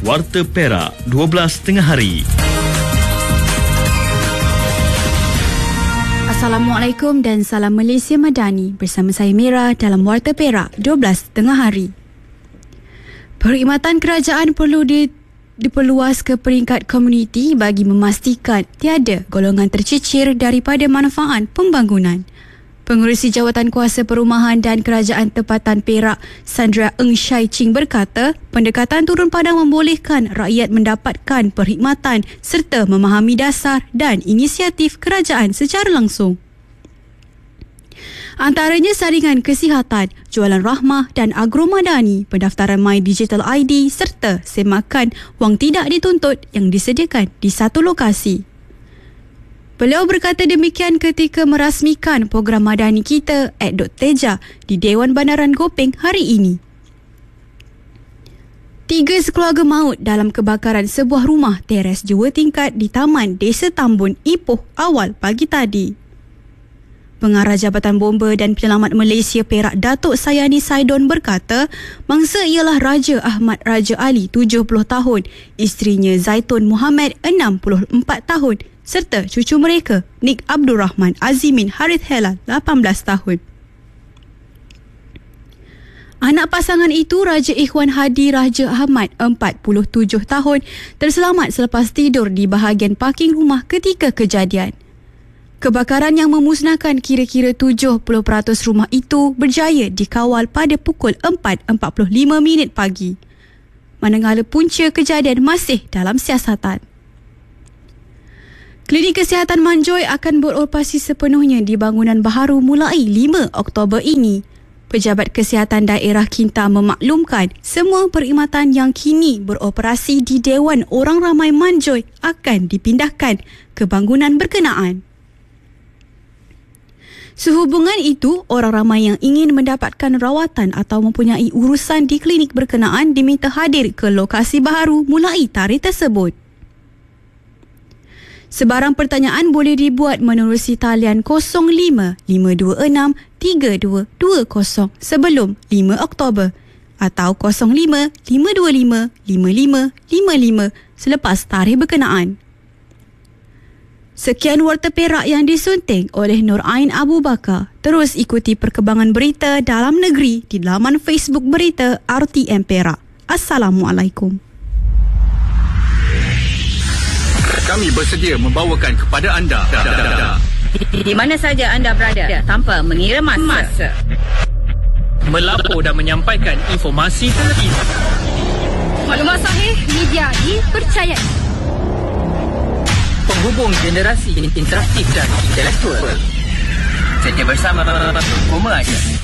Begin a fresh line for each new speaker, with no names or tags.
Warta Perak 12 tengah hari.
Assalamualaikum dan salam Malaysia Madani. Bersama saya Mira dalam Warta Perak 12 tengah hari. Perkhidmatan kerajaan perlu diperluas ke peringkat komuniti bagi memastikan tiada golongan tercicir daripada manfaat pembangunan. Pengerusi Jawatan Kuasa Perumahan dan Kerajaan Tempatan Perak, Sandra Ng Shai Ching berkata, pendekatan turun padang membolehkan rakyat mendapatkan perkhidmatan serta memahami dasar dan inisiatif kerajaan secara langsung. Antaranya saringan kesihatan, jualan rahmah dan agromadani, pendaftaran My Digital ID serta semakan wang tidak dituntut yang disediakan di satu lokasi. Beliau berkata demikian ketika merasmikan program Madani Kita @Teja di Dewan Bandaran Gopeng hari ini. 3 sekeluarga maut dalam kebakaran sebuah rumah teres 2 tingkat di Taman Desa Tambun, Ipoh awal pagi tadi. Pengarah Jabatan Bomba dan Penyelamat Malaysia Perak, Datuk Sayani Saidon berkata, mangsa ialah Raja Ahmad Raja Ali 70 tahun, isterinya Zaitun Muhammad 64 tahun serta cucu mereka Nik Abdul Rahman Azimin Harith Helal 18 tahun. Anak pasangan itu Raja Ikhwan Hadi Raja Ahmad 47 tahun terselamat selepas tidur di bahagian parking rumah ketika kejadian. Kebakaran yang memusnahkan kira-kira 70% rumah itu berjaya dikawal pada pukul 4.45 pagi. Manakala punca kejadian masih dalam siasatan. Klinik Kesihatan Manjoy akan beroperasi sepenuhnya di bangunan baharu mulai 5 Oktober ini. Pejabat Kesihatan Daerah Kinta memaklumkan semua perkhidmatan yang kini beroperasi di Dewan Orang Ramai Manjoy akan dipindahkan ke bangunan berkenaan. Sehubungan itu, orang ramai yang ingin mendapatkan rawatan atau mempunyai urusan di klinik berkenaan diminta hadir ke lokasi baharu mulai tarikh tersebut. Sebarang pertanyaan boleh dibuat menerusi talian 05-526-3220 sebelum 5 Oktober atau 05-525-5555 selepas tarikh berkenaan. Sekian Warta Perak yang disunting oleh Nur Ain Abu Bakar. Terus ikuti perkembangan berita dalam negeri di laman Facebook berita RTM Perak. Assalamualaikum.
Kami bersedia membawakan kepada anda
di mana saja anda berada tanpa mengira masa.
Melapor dan menyampaikan informasi terkini.
Maklumat sahih, media dipercayai.
Penghubung generasi interaktif dan intelektual. Setia bersama Koma Aja.